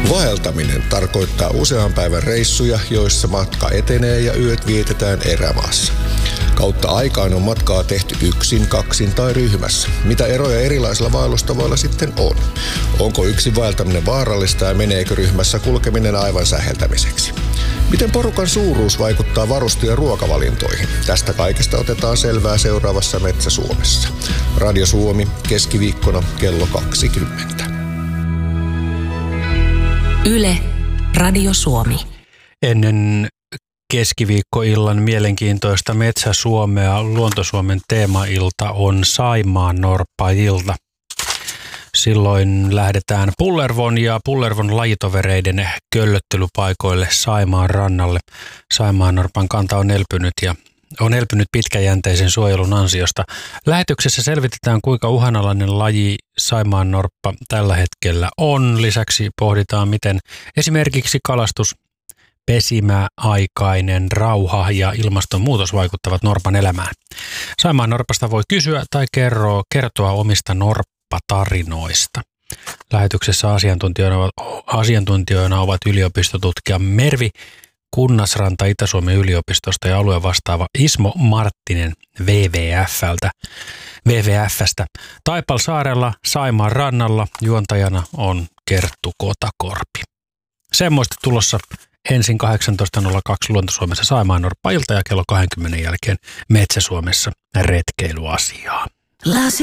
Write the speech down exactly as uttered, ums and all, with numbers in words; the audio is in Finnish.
Vaeltaminen tarkoittaa usean päivän reissuja, joissa matka etenee ja yöt vietetään erämaassa. Kautta aikaan on matkaa tehty yksin, kaksin tai ryhmässä. Mitä eroja erilaisilla vaellustavoilla sitten on? Onko yksin vaeltaminen vaarallista ja meneekö ryhmässä kulkeminen aivan säheltämiseksi? Miten porukan suuruus vaikuttaa varuste- ja ruokavalintoihin? Tästä kaikesta otetaan selvää seuraavassa Metsä Suomessa. Radio Suomi, keskiviikkona kello kaksikymmentä. Yle, Radio Suomi. Ennen keskiviikkoillan mielenkiintoista Metsä Suomea Luontosuomen teemailta on Saimaan norppailta. Silloin lähdetään Pullervon ja Pullervon lajitovereiden köllöttelypaikoille Saimaan rannalle. Saimaan norpan kanta on elpynyt ja on elpynyt pitkäjänteisen suojelun ansiosta. Lähetyksessä selvitetään, kuinka uhanalainen laji Saimaan norppa tällä hetkellä on. Lisäksi pohditaan, miten esimerkiksi kalastus, pesimäaikainen rauha ja ilmastonmuutos vaikuttavat norpan elämään. Saimaan norpasta voi kysyä tai kertoa, kertoa omista norppatarinoista. Lähetyksessä asiantuntijoina, asiantuntijoina ovat yliopistotutkija Mervi Kunnasranta Itä-Suomen yliopistosta ja alueen vastaava Ismo Marttinen W W F:ltä, W W F:stä. Taipalsaarella Saimaan rannalla juontajana on Kerttu Kotakorpi. Semmoista tulossa ensin kahdeksantoista nolla kaksi Luontosuomessa Saimaan norppailta ja kello kaksikymmentä jälkeen Metsä Suomessa retkeilyasiaa.